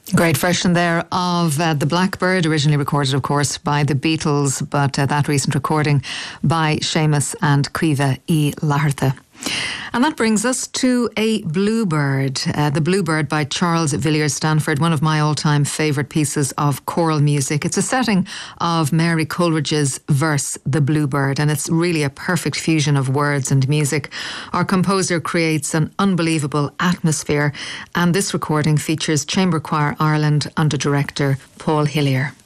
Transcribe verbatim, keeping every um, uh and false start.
Great version there of uh, The Blackbird, originally recorded, of course, by the Beatles, but uh, that recent recording by Seamus and Caoimhe E. Lahartha. And that brings us to a Bluebird, uh, The Bluebird by Charles Villiers Stanford, one of my all-time favourite pieces of choral music. It's a setting of Mary Coleridge's verse, The Bluebird, and it's really a perfect fusion of words and music. Our composer creates an unbelievable atmosphere, and this recording features Chamber Choir Ireland under director Paul Hillier.